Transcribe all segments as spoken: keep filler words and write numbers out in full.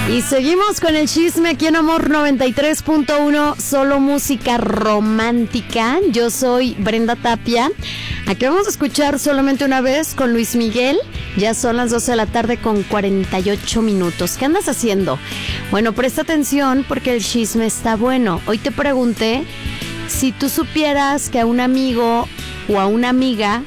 Y seguimos con el chisme aquí en Amor noventa y tres punto uno, solo música romántica. Yo soy Brenda Tapia. Aquí vamos a escuchar Solamente una vez con Luis Miguel. Ya son las doce de la tarde con cuarenta y ocho minutos. ¿Qué andas haciendo? Bueno, presta atención porque el chisme está bueno. Hoy te pregunté si tú supieras que a un amigo o a una amiga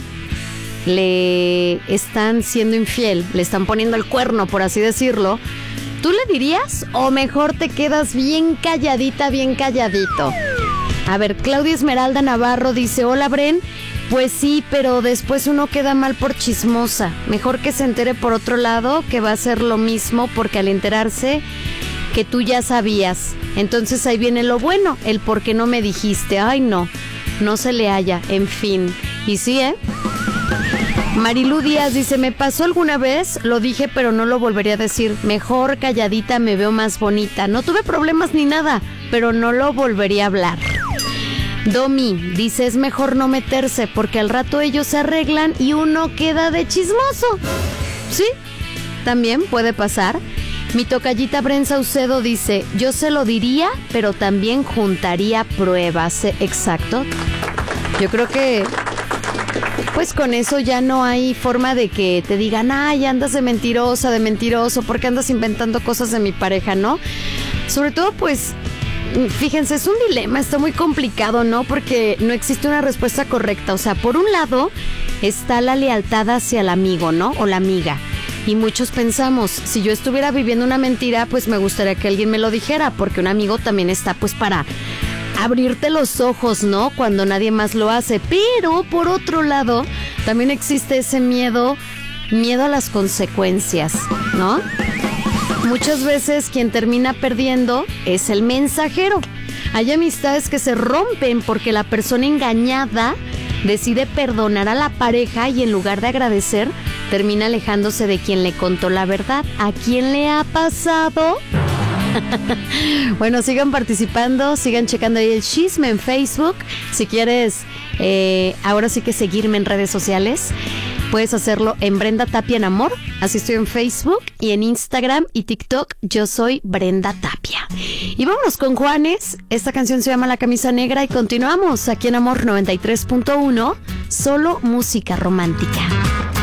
le están siendo infiel, le están poniendo el cuerno, por así decirlo, ¿tú le dirías o mejor te quedas bien calladita, bien calladito? A ver, Claudia Esmeralda Navarro dice, hola Bren, pues sí, pero después uno queda mal por chismosa. Mejor que se entere por otro lado, que va a ser lo mismo, porque al enterarse que tú ya sabías, entonces ahí viene lo bueno, el por qué no me dijiste. Ay no, no se le halla, en fin. Y sí, ¿eh? Marilú Díaz dice, me pasó alguna vez, lo dije pero no lo volvería a decir, mejor calladita me veo más bonita, no tuve problemas ni nada, pero no lo volvería a hablar. Domi dice, es mejor no meterse porque al rato ellos se arreglan y uno queda de chismoso. Sí, también puede pasar. Mi tocallita Bren Saucedo dice, yo se lo diría, pero también juntaría pruebas. Exacto. Yo creo que pues con eso ya no hay forma de que te digan, ay, andas de mentirosa, de mentiroso, porque andas inventando cosas de mi pareja, ¿no? Sobre todo, pues, fíjense, es un dilema, está muy complicado, ¿no? Porque no existe una respuesta correcta. O sea, por un lado está la lealtad hacia el amigo, ¿no? O la amiga. Y muchos pensamos, si yo estuviera viviendo una mentira, pues me gustaría que alguien me lo dijera, porque un amigo también está, pues, para abrirte los ojos, ¿no? Cuando nadie más lo hace. Pero, por otro lado, también existe ese miedo, miedo a las consecuencias, ¿no? Muchas veces quien termina perdiendo es el mensajero. Hay amistades que se rompen porque la persona engañada decide perdonar a la pareja y en lugar de agradecer, termina alejándose de quien le contó la verdad. ¿A quién le ha pasado? Bueno, sigan participando, sigan checando ahí el chisme en Facebook. Si quieres, eh, ahora sí que seguirme en redes sociales, puedes hacerlo en Brenda Tapia en Amor. Así estoy en Facebook y en Instagram y TikTok. Yo soy Brenda Tapia. Y vámonos con Juanes. Esta canción se llama La Camisa Negra y continuamos aquí en Amor noventa y tres punto uno. Solo música romántica.